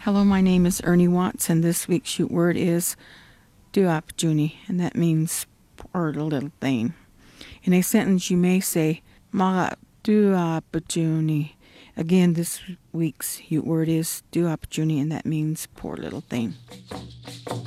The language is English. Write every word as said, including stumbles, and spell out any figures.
Hello, my name is Ernie Watts, and this week's shoot word is duap Junie, and that means poor little thing. In a sentence, you may say mga duap Junie. Again, this week's shoot word is duap Junie, and that means poor little thing.